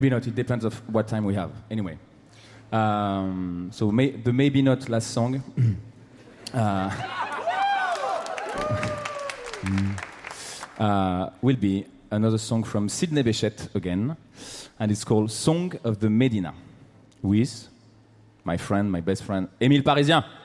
Maybe not. It depends of what time we have. Anyway, so the maybe not last song will be another song from Sidney Bechet again, and it's called "Song of the Medina" with my friend, my best friend, Émile Parisien.